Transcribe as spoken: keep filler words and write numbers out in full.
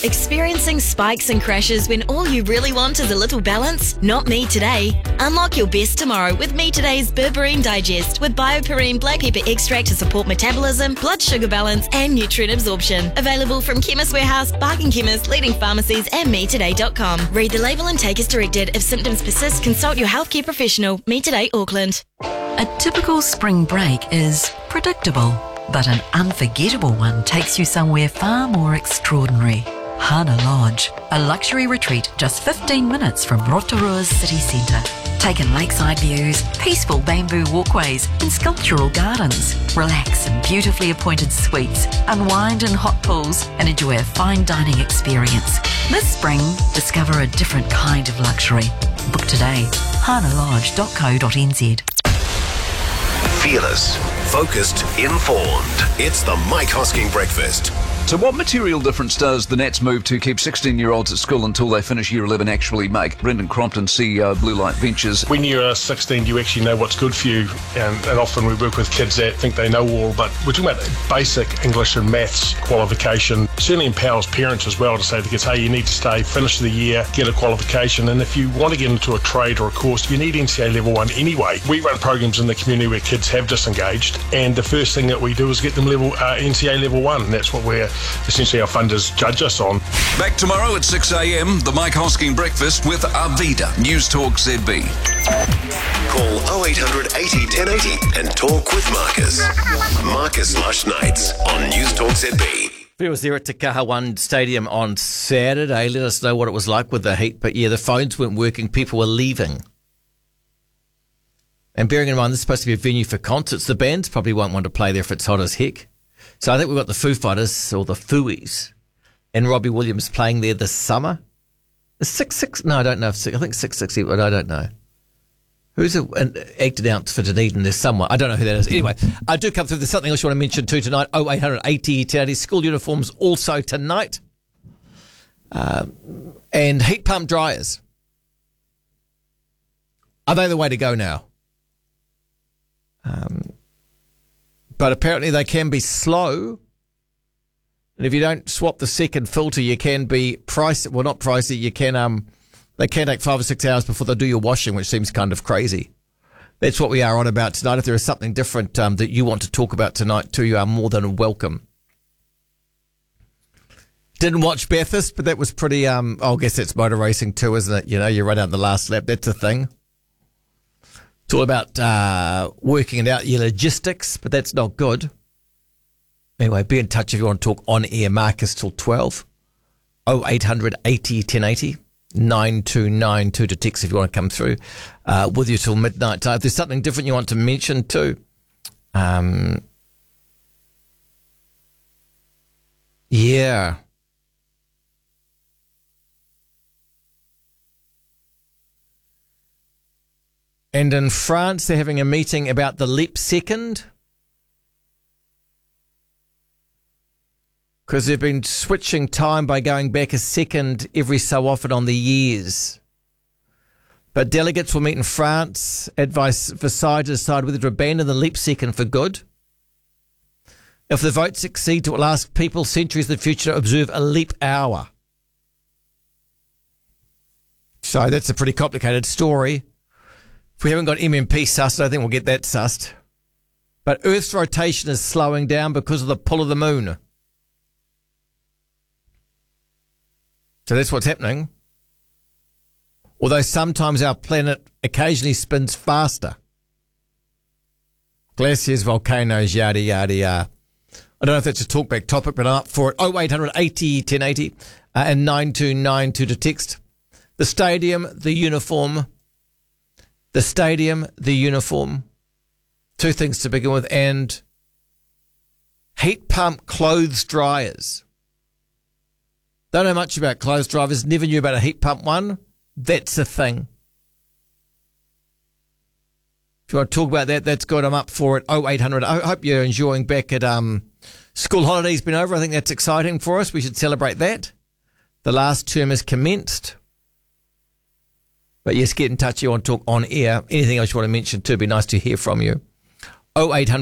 Experiencing spikes and crashes when all you really want is a little balance? Not me today. Unlock your best tomorrow with Me Today's Berberine Digest with BioPerine black pepper extract to support metabolism, blood sugar balance and nutrient absorption. Available from Chemist Warehouse, Barking Chemist, leading pharmacies and me today dot com. Read the label and take as directed. If symptoms persist, consult your healthcare professional. Me Today Auckland. A typical spring break is predictable, but an unforgettable one takes you somewhere far more extraordinary. Hana Lodge, a luxury retreat just fifteen minutes from Rotorua's city centre. Take in lakeside views, peaceful bamboo walkways and sculptural gardens. Relax in beautifully appointed suites, unwind in hot pools and enjoy a fine dining experience. This spring, discover a different kind of luxury. Book today, hana lodge dot co dot n z. Fearless, focused, informed. It's the Mike Hosking Breakfast. So what material difference does the Nats move to keep sixteen-year-olds at school until they finish year eleven actually make? Brendan Crompton, C E O of Blue Light Ventures. When you're sixteen, you actually know what's good for you, and, and often we work with kids that think they know all, but we're talking about basic English and maths qualification. Certainly empowers parents as well to say to kids, hey, you need to stay, finish the year, get a qualification, and if you want to get into a trade or a course, you need N C A Level one anyway. We run programs in the community where kids have disengaged, and the first thing that we do is get them level uh, N C A Level one, and that's what we're essentially our funders judge us on. Back tomorrow at six a.m, the Mike Hosking Breakfast with Arvida, News Talk Z B. Call oh eight hundred eighty ten eighty and talk with Marcus. Marcus Lush Nights on News Talk Z B. I was there at Te Kaha One Stadium on Saturday. Let us know what it was like with the heat. But yeah, the phones weren't working. People were leaving. And bearing in mind, this is supposed to be a venue for concerts. The bands probably won't want to play there if it's hot as heck. So I think we've got the Foo Fighters, or the Fooies, and Robbie Williams playing there this summer. Is six six? No, I don't know. If six, I think six sixty, but I don't know. Who's a, an acted out for Dunedin? There's someone. I don't know who that is. Anyway, I do come through. There's something else you want to mention too tonight. oh eight hundred eighty ten eighty. School uniforms also tonight. Um, and heat pump dryers. Are they the way to go now? Um, but apparently they can be slow. And if you don't swap the second filter, you can be pricey. Well, not pricey. You can, um, they can take five or six hours before they do your washing, which seems kind of crazy. That's what we are on about tonight. If there is something different um, that you want to talk about tonight too, you are more than welcome. Didn't watch Bathurst, but that was pretty, um, I guess that's motor racing too, isn't it? You know, you run out the last lap. That's a thing. It's all about uh, working it out, your logistics, but that's not good. Anyway, be in touch if you want to talk on air. Marcus till twelve. oh eight hundred eighty ten eighty. nine two nine two to text if you want to come through. Uh, with you till midnight. Uh, if there's something different you want to mention too. Um, yeah. And in France, they're having a meeting about the leap second. Because they've been switching time by going back a second every so often on the years. But delegates will meet in France, advise Versailles to decide whether to abandon the leap second for good. If the vote succeeds, it will ask people centuries in the future to observe a leap hour. So that's a pretty complicated story. If we haven't got M M P sussed, I think we'll get that sussed. But Earth's rotation is slowing down because of the pull of the moon. So that's what's happening. Although sometimes our planet occasionally spins faster. Glaciers, volcanoes, yada, yada, yada. I don't know if that's a talkback topic, but I'm up for it. oh eight hundred eighty ten eighty uh, and nine two nine two to text. The stadium, the uniform. The stadium, the uniform. Two things to begin with. And heat pump clothes dryers. Don't know much about clothes dryers. Never knew about a heat pump one. That's a thing. If you want to talk about that, that's good. I'm up for it. oh eight hundred. I hope you're enjoying back at um, school holidays been over. I think that's exciting for us. We should celebrate that. The last term has commenced. But yes, get in touch. You want to talk on air. Anything else you want to mention too? It'd be nice to hear from you. oh eight hundred